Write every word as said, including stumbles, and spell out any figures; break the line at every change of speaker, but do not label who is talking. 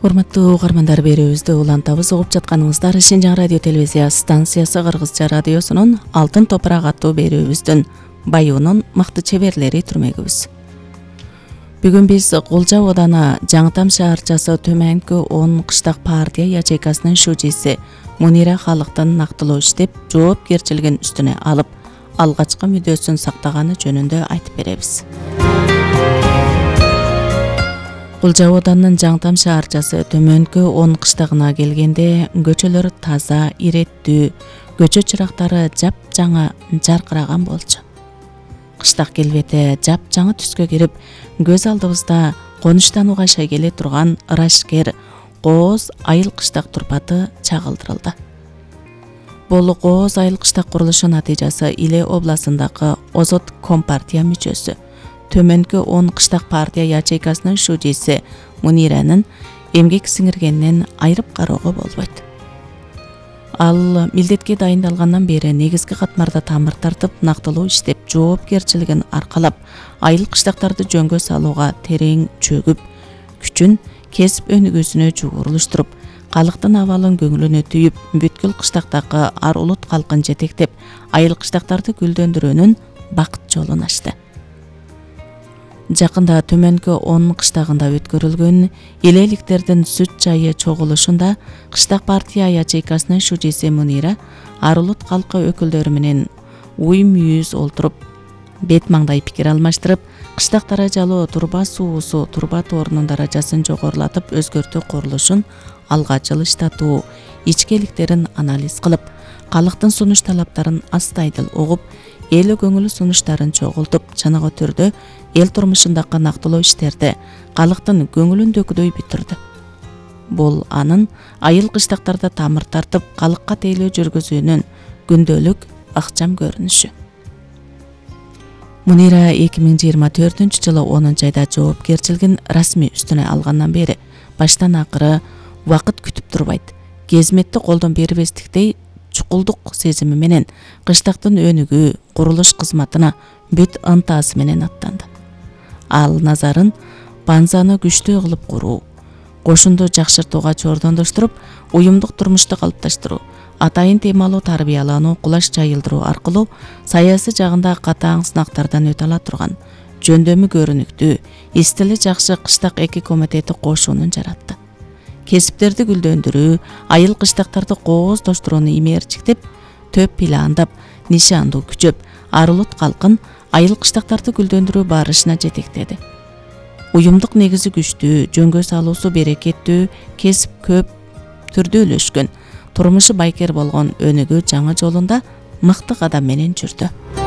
Урматтуу угармандар, берүүбүздү улантабыз. Угуп жатканыңыздар Шинжаң радио телевизия станциясы Кыргызча радиосунун Алтын топурак аттуу берүүбүздүн Баюунун мыкты чеберлери түрмөгүбүз. Бүгүн биз Кулжа ооданы Жаңтам шаарчасы төмөнкү он кыштак партия ячейкасынын шужиси Мунира халыктын нактылоо иштеп, жоопкерчилигин үстүнө алып, алгачкы мүдөөсүн сактаганы жөнүндө айтып беребиз. Кулжа оодунун Жаңтам шаарчасы төмөнкү он кыштагына келгенде көчөлөр таза, иреттүү, көчө чырактары жапжаңа жаркыраган болчу. Кыштак келбети жапжаңы түскө кирип, көз алдыбызда конуштан кайша келе турган Рашкер, Кооз айыл кыштак турпаты чагылдырылды. Бул Кооз айыл кыштак курулушу натыйжасы Иле областындагы Озот компартия мүчөсү, төмөнкү он кыштак партия ячейкасынын шужиси Муниранын эмгек сиңиргенинен айрып кароого болбойт. Ал милдетке дайындалгандан бери негизги катмарда тамыр тартып, нактылуу иштеп, жоопкерчилигин аркалап, айыл кыштактарды жөнгө салууга терең чөгүп, күчүн кесип өнүгүүсүнө жугурулуштуруп, калктын абалын көңүлүнө түйүп, бүткүл кыштактагы ар улут калкын жетектеп, айыл кыштактарды гүлдөндүрүүнүн бакыт жолун ачты. Жакында төмөнкү он кыштагында өткөрүлгөн элеликтердин сүт чайы чогулушунда кыштак партия ячейкасынын шужиси Мунира ар улут калкы өкүлдөрү менен уюм үйүз олтуруп, бет маңдай пикир алмаштырып, кыштак даражалуу турба суусу турба тоорунун даражасын жогорулатып өзгөртүү курулушун алга жылыштатуу, ичкеликтерин анализ кылып, калктын сунуш талаптарын астайдыл угуп, эл көңүлү сунуштарын чогултуп, чыныгы түрдө эл турмушундагы нактылоо иштерди калктын көңүлүндөгүдөй бүтүрдү. Бул анын айыл кыштактарда тамыр тартып, калкка тейлөө жүргүзүүнүн күндөлүк ыкчам көрүнүшү. Мунира эки миң жыйырма төртүнчү жылы онунчу айда жоопкерчилигин расмий үстүнө алгандан бери баштан акыры убакыт күтүп турбайт. Кезметти колдон бербестиктей чукулдук сезими менен кыштактын өнүгүү, курулуш кызматына бүт ынтасы менен аттанды. Ал назарын банзаны күчтүү кылып куруу, кошунду жакшыртууга чордондоштуруп, уюмдук турмушту калыпташтыруу, атайын темалуу тарбиялануу, кулаш жайылдыруу аркылуу саясий жагында катаң сынактардан өтө ала турган, жөндөмү көрүнүктүү, эстили жакшы кыштак эки комитети кошуунун жаратты. Кесиптерди гүлдөндүрүү, айыл кыштактарды кооздоштурууну имээрчиктеп, төп пландап, нишандуу күчөп, ар улут калкын айыл кыштактарды гүлдөндүрүү барышына жетектеди. Уюмдук негизи күчтүү, жөнгө салуусу берекеттүү, кесип көп түрдө үлөшкөн, турмушу байкер болгон өнүгүү жаңы жолунда мыкты кадам менен жүрдү.